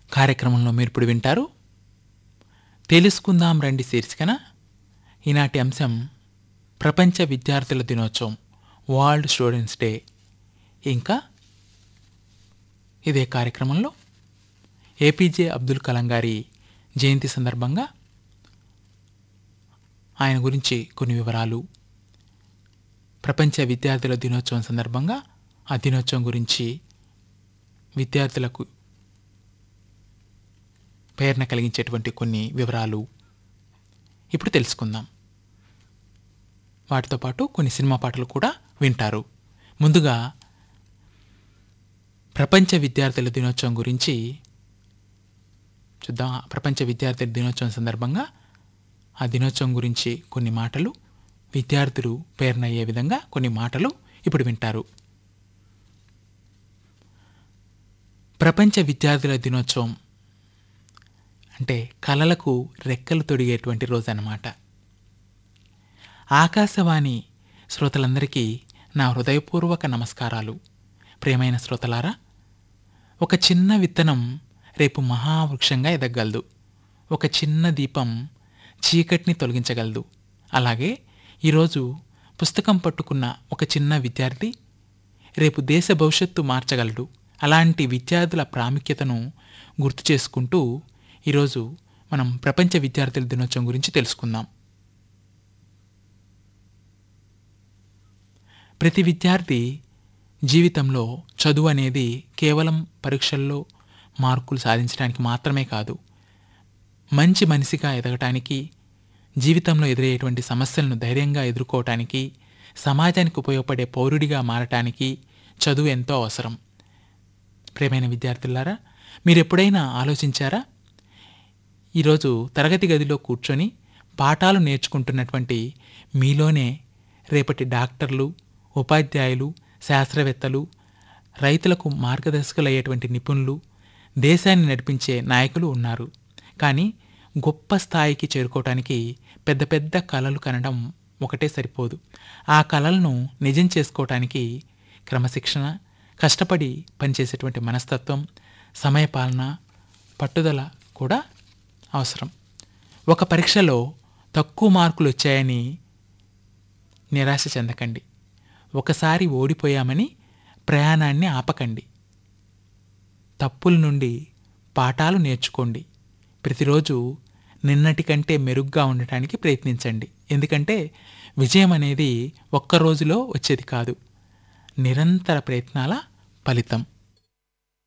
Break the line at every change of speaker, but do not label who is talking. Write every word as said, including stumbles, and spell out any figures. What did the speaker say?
కార్యక్రమంలో మీరు ఇప్పుడు వింటారు తెలుసుకుందాం రండి శీర్షికన. ఈనాటి అంశం ప్రపంచ విద్యార్థుల దినోత్సవం, వరల్డ్ స్టూడెంట్స్ డే. ఇంకా ఇదే కార్యక్రమంలో ఏపీజే అబ్దుల్ కలాం గారి జయంతి సందర్భంగా ఆయన గురించి కొన్ని వివరాలు, ప్రపంచ విద్యార్థుల దినోత్సవం సందర్భంగా ఆ దినోత్సవం గురించి విద్యార్థులకు ప్రేరణ కలిగించేటువంటి కొన్ని వివరాలు ఇప్పుడు తెలుసుకుందాం. వాటితో పాటు కొన్ని సినిమా పాటలు కూడా వింటారు. ముందుగా ప్రపంచ విద్యార్థుల దినోత్సవం గురించి చూద్దాం. ప్రపంచ విద్యార్థుల దినోత్సవం సందర్భంగా ఆ దినోత్సవం గురించి కొన్ని మాటలు, విద్యార్థులు ప్రేరణ అయ్యే విధంగా కొన్ని మాటలు ఇప్పుడు వింటారు. ప్రపంచ విద్యార్థుల దినోత్సవం అంటే కలలకు రెక్కలు తొడిగేటువంటి రోజు అన్నమాట. ఆకాశవాణి శ్రోతలందరికీ నా హృదయపూర్వక నమస్కారాలు. ప్రియమైన శ్రోతలారా, ఒక చిన్న విత్తనం రేపు మహావృక్షంగా ఎదగగలదు. ఒక చిన్న దీపం చీకటిని తొలగించగలదు. అలాగే ఈరోజు పుస్తకం పట్టుకున్న ఒక చిన్న విద్యార్థి రేపు దేశ భవిష్యత్తు మార్చగలడు. అలాంటి విద్యార్థుల ప్రాముఖ్యతను గుర్తు చేసుకుంటూ ఈరోజు మనం ప్రపంచ విద్యార్థుల దినోత్సవం గురించి తెలుసుకుందాం. ప్రతి విద్యార్థి జీవితంలో చదువు అనేది కేవలం పరీక్షల్లో మార్కులు సాధించడానికి మాత్రమే కాదు, మంచి మనిషిగా ఎదగటానికి, జీవితంలో ఎదురయ్యేటువంటి సమస్యలను ధైర్యంగా ఎదుర్కోవటానికి, సమాజానికి ఉపయోగపడే పౌరుడిగా మారటానికి చదువు ఎంతో అవసరం. ప్రియమైన విద్యార్థులారా, మీరు ఎప్పుడైనా ఆలోచించారా? ఈరోజు తరగతి గదిలో కూర్చొని పాఠాలు నేర్చుకుంటున్నటువంటి మీలోనే రేపటి డాక్టర్లు, ఉపాధ్యాయులు, శాస్త్రవేత్తలు, రైతులకు మార్గదర్శకులయ్యేటువంటి నిపుణులు, దేశాన్ని నడిపించే నాయకులు ఉన్నారు. కానీ గొప్ప స్థాయికి చేరుకోవటానికి పెద్ద పెద్ద కలలు కనడం ఒకటే సరిపోదు. ఆ కలలను నిజం చేసుకోవటానికి క్రమశిక్షణ, కష్టపడి పనిచేసేటువంటి మనస్తత్వం, సమయపాలన, పట్టుదల కూడా అవసరం. ఒక పరీక్షలో తక్కువ మార్కులు వచ్చాయని నిరాశ చెందకండి. ఒకసారి ఓడిపోయామని ప్రయాణాన్ని ఆపకండి. తప్పుల నుండి పాఠాలు నేర్చుకోండి. ప్రతిరోజు నిన్నటి కంటే మెరుగ్గా ఉండటానికి ప్రయత్నించండి. ఎందుకంటే విజయం అనేది ఒక్క రోజులో వచ్చేది కాదు, నిరంతర ప్రయత్నాల ఫలితం.